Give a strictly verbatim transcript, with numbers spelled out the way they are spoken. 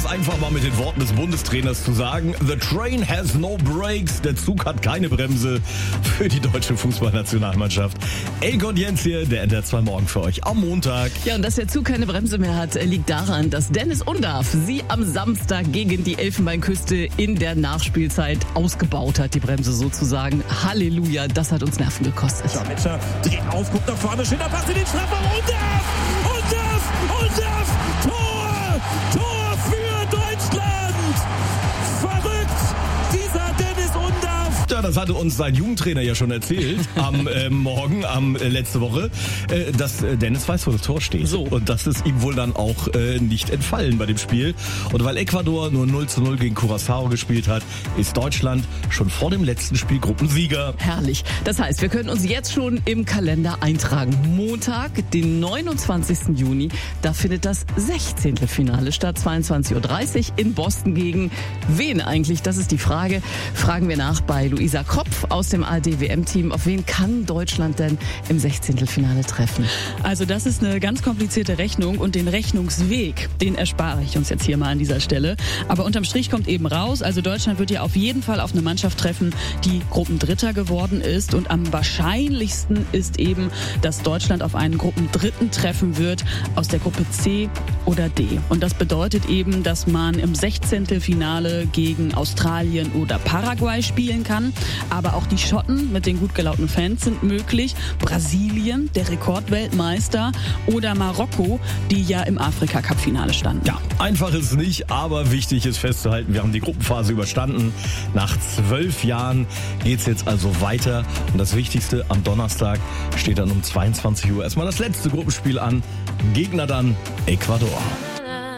einfach mal mit den Worten des Bundestrainers zu sagen. The train has no brakes. Der Zug hat keine Bremse für die deutsche Fußballnationalmannschaft. Egon Jens hier, der N D R zwei Morgen für euch am Montag. Ja, und dass der Zug keine Bremse mehr hat, liegt daran, dass Dennis Undaff sie am Samstag gegen die Elfenbeinküste in der Nachspielzeit ausgebaut hat, die Bremse sozusagen. Halleluja, das hat uns Nerven gekostet. So, Metscher dreht auf, guckt nach vorne, schöner Pass in den Strafraum. Undaff! Undaff! Undaff! Tor! Tor für Deutschland! Verrückt! Dieser Dennis Undaff! Ja, das hatte uns sein Jugendtrainer ja schon erzählt am äh, Morgen, am äh, letzte Woche, äh, dass äh, Dennis weiß, wo das Tor steht. So. Und das ist ihm wohl dann auch äh, nicht entfallen bei dem Spiel. Und weil Ecuador nur null zu null gegen Curaçao gespielt hat, ist Deutschland schon vor dem letzten Spiel Gruppensieger. Herrlich. Das heißt, wir können uns jetzt schon im Kalender eintragen. Montag, den neunundzwanzigsten Juni, da findet das Sechzehntelfinale statt, zweiundzwanzig Uhr dreißig in Boston gegen wen eigentlich? Das ist die Frage. Fragen wir nach bei Luisa Kropf aus dem A R D W M-Team. Auf wen kann Deutschland denn im Sechzehntelfinale treffen? Also das ist eine ganz komplizierte Rechnung und den Rechnungsweg, den erspare ich uns jetzt hier mal an dieser Stelle. Aber unterm Strich kommt eben raus, also Deutschland wird ja auf jeden Fall auf eine Mannschaft treffen, die Gruppendritter geworden ist. Und am wahrscheinlichsten ist eben, dass Deutschland auf einen Gruppendritten treffen wird aus der Gruppe C oder D. Und das bedeutet eben, dass man im Sechzehntelfinale gegen Australien oder Paraguay spielen kann. Aber auch die Schotten mit den gut gelaunten Fans sind möglich. Brasilien, der Rekordweltmeister, oder Marokko, die ja im Afrika-Cup-Finale standen. Ja, einfach ist es nicht, aber wichtig ist festzuhalten, wir haben die Gruppenphase überstanden. Nach zwölf Jahren geht's jetzt also weiter. Und das Wichtigste, am Donnerstag steht dann um zweiundzwanzig Uhr erstmal das letzte Gruppenspiel an. Gegner dann Ecuador.